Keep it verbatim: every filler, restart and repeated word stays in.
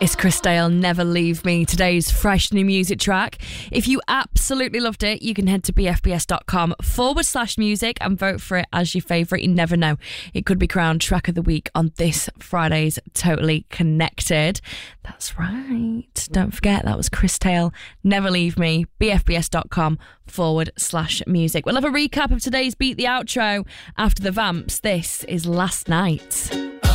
It's Chris Dale, Never Leave Me, today's fresh new music track. If you absolutely loved it, you can head to bfbs.com forward slash music and vote for it as your favourite. You never know, it could be crowned track of the week on this Friday's Totally Connected. That's right. Don't forget, that was Chris Dale, Never Leave Me, bfbs.com forward slash music. We'll have a recap of today's Beat the Outro after the Vamps. This is Last Night.